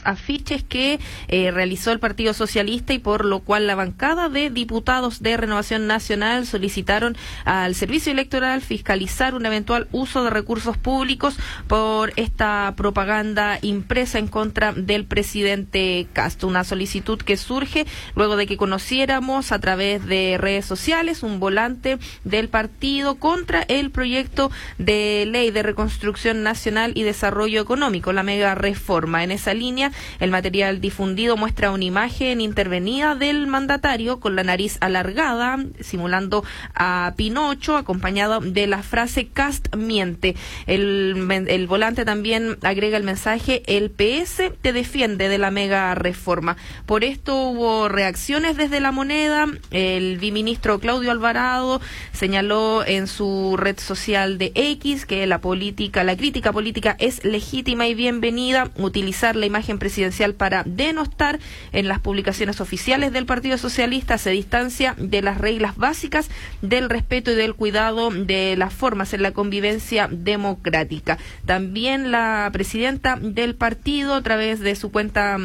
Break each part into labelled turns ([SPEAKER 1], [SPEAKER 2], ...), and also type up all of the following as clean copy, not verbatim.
[SPEAKER 1] afiches que realizó el Partido Socialista y por lo cual la bancada de diputados de Renovación Nacional solicitaron al Servicio Electoral fiscalizar un eventual uso de recursos públicos por esta propaganda impresa en contra del presidente Castro. Una solicitud que surge luego de que conociéramos a través de redes sociales un volante del partido contra el proyecto de ley de reconstrucción nacional y desarrollo económico, la mega reforma. En esa línea, el material difundido muestra una imagen intervenida del mandatario con la nariz alargada, simulando a Pinocho, acompañado de la frase "Cast miente". El volante también agrega el mensaje: "El PS te defiende de la mega reforma". Por esto hubo reacciones desde La Moneda. El viceministro Claudio Alvarado señaló en su red social de X que la crítica política es legítima y bienvenida. Utilizar la imagen presidencial para denostar en las publicaciones oficiales del Partido Socialista se distancia de las reglas básicas del respeto y del cuidado de las formas en la convivencia democrática. También la presidenta del partido, a través de su cuenta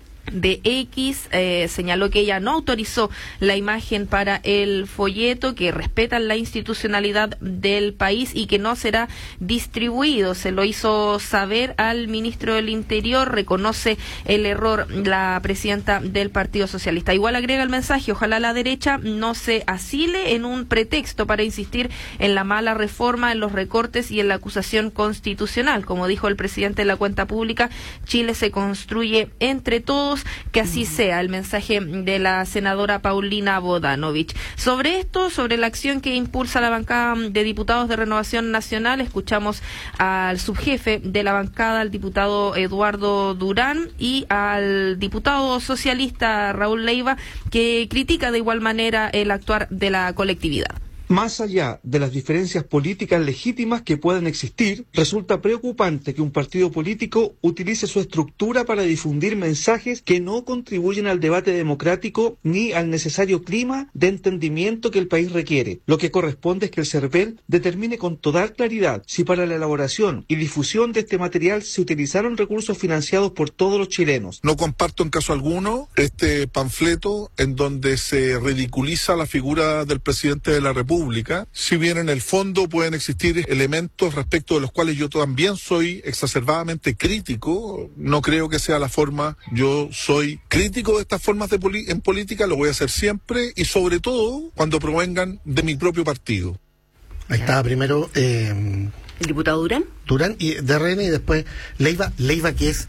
[SPEAKER 1] de X, señaló que ella no autorizó la imagen para el folleto, que respetan la institucionalidad del país y que no será distribuido. Se lo hizo saber al ministro del Interior. Reconoce el error la presidenta del Partido Socialista. Igual agrega el mensaje: ojalá la derecha no se asile en un pretexto para insistir en la mala reforma, en los recortes y en la acusación constitucional. Como dijo el presidente de la cuenta pública, Chile se construye entre todos. Que así sea, el mensaje de la senadora Paulina Bodanovich. Sobre esto, sobre la acción que impulsa la bancada de diputados de Renovación Nacional, escuchamos al subjefe de la bancada, al diputado Eduardo Durán, y al diputado socialista Raúl Leiva, que critica de igual manera el actuar de la colectividad.
[SPEAKER 2] Más allá de las diferencias políticas legítimas que pueden existir, resulta preocupante que un partido político utilice su estructura para difundir mensajes que no contribuyen al debate democrático ni al necesario clima de entendimiento que el país requiere. Lo que corresponde es que el CERVEL determine con total claridad si para la elaboración y difusión de este material se utilizaron recursos financiados por todos los chilenos.
[SPEAKER 3] No comparto en caso alguno este panfleto en donde se ridiculiza la figura del presidente de la República. Si bien en el fondo pueden existir elementos respecto de los cuales yo también soy exacerbadamente crítico, no creo que sea la forma. Yo soy crítico de estas formas en política, lo voy a hacer siempre y sobre todo cuando provengan de mi propio partido.
[SPEAKER 4] Ahí estaba primero
[SPEAKER 5] el diputado Durán
[SPEAKER 4] y de RN, y después Leiva, que es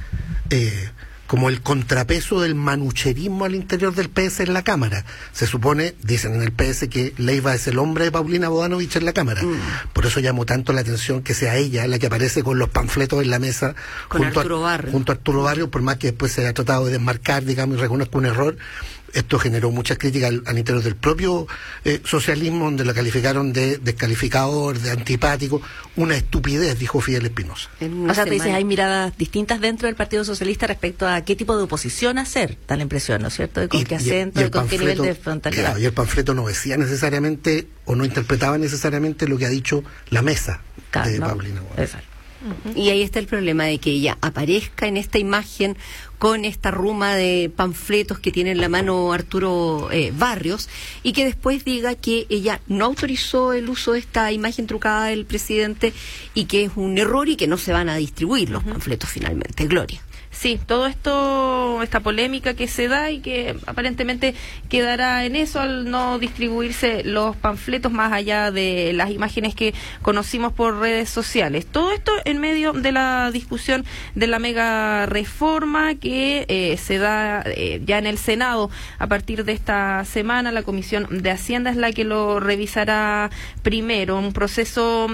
[SPEAKER 4] como el contrapeso del manucherismo al interior del PS en la Cámara. Se supone, dicen en el PS, que Leiva es el hombre de Paulina Bodanovich en la Cámara. Por eso llamó tanto la atención que sea ella la que aparece con los panfletos en la mesa junto a Arturo Barrios, por más que después se haya tratado de desmarcar, digamos, y reconozca un error. Esto generó muchas críticas al interior del propio socialismo, donde lo calificaron de descalificador, de antipático. Una estupidez, dijo Fidel Espinosa.
[SPEAKER 5] O sea, te dices, hay miradas distintas dentro del Partido Socialista respecto a qué tipo de oposición hacer, da la impresión, ¿no es cierto? De con qué acento, de con qué nivel de frontalidad.
[SPEAKER 4] Claro, y el panfleto no decía necesariamente, o no interpretaba necesariamente lo que ha dicho la mesa de Paulina Bodanovich.
[SPEAKER 5] Y ahí está el problema de que ella aparezca en esta imagen con esta ruma de panfletos que tiene en la mano Arturo Barrios, y que después diga que ella no autorizó el uso de esta imagen trucada del presidente y que es un error y que no se van a distribuir los panfletos finalmente. Gloria.
[SPEAKER 1] Sí, todo esto, esta polémica que se da y que aparentemente quedará en eso al no distribuirse los panfletos más allá de las imágenes que conocimos por redes sociales. Todo esto en medio de la discusión de la mega reforma que se da ya en el Senado a partir de esta semana. La Comisión de Hacienda es la que lo revisará primero. Un proceso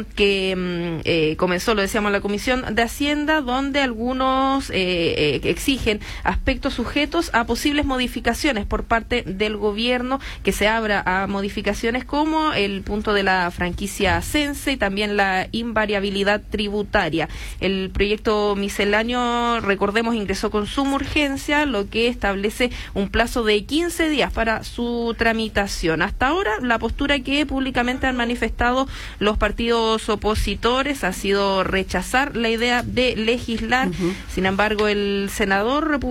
[SPEAKER 1] que comenzó, lo decíamos, la Comisión de Hacienda, donde algunos exigen aspectos sujetos a posibles modificaciones por parte del gobierno, que se abra a modificaciones como el punto de la franquicia Sense y también la invariabilidad tributaria. El proyecto misceláneo, recordemos, ingresó con suma urgencia, lo que establece un plazo de 15 días para su tramitación. Hasta ahora, la postura que públicamente han manifestado los partidos opositores ha sido rechazar la idea de legislar. Sin embargo, el senador